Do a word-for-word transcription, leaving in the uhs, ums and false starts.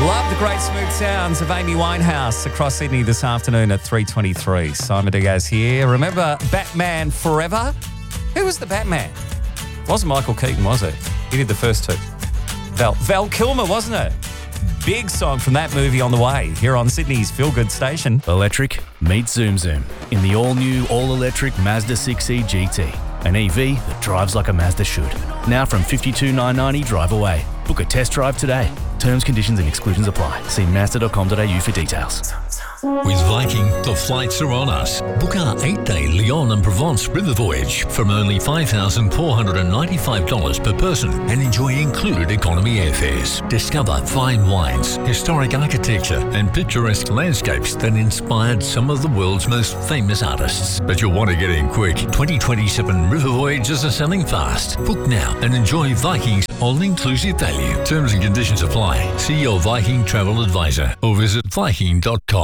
Love the great smooth sounds of Amy Winehouse across Sydney this afternoon at three twenty-three. Simon Diaz here. Remember Batman Forever? Who was the Batman? It wasn't Michael Keaton, was it? He did the first two. Val, Val Kilmer, wasn't it? Big song from that movie on the way here on Sydney's Feel Good station. Electric meets Zoom Zoom in the all-new, all-electric Mazda six E G T. An E V that drives like a Mazda should. Now from fifty-two thousand nine hundred ninety drive away. Book a test drive today. Terms, conditions and exclusions apply. See mazda dot com dot a u for details. With Viking, the flights are on us. Book our eight-day Lyon and Provence river voyage from only five thousand four hundred ninety-five dollars per person and enjoy included economy airfares. Discover fine wines, historic architecture and picturesque landscapes that inspired some of the world's most famous artists. But you'll want to get in quick. twenty twenty-seven river voyages are selling fast. Book now and enjoy Viking's all-inclusive value. Terms and conditions apply. See your Viking travel advisor or visit viking dot com.